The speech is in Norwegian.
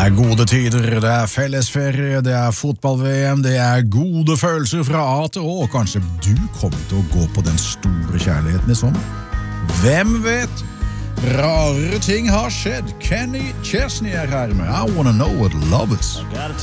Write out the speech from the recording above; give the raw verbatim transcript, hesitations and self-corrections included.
er gode tider, det er fellesferie, det er fotball-V M, det er gode følelser fra A til Å. Kanskje du kommer til å gå på den store kjærligheten i sommer? Hvem vet? Rare ting har skjedd. Kenny Chesney er her med I Wanna Know What Love Is.